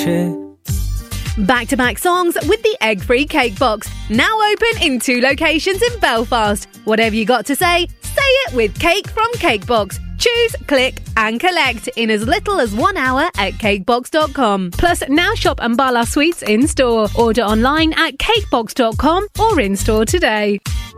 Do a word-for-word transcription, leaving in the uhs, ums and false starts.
piace. Back-to-back songs with the egg-free Cake Box. Now open in two locations in Belfast. Whatever you got to say, say it with Cake from Cake Box. Choose, click and collect in as little as one hour at cakebox dot com. Plus, now shop Ambala Sweets in-store. Order online at cakebox dot com or in-store today.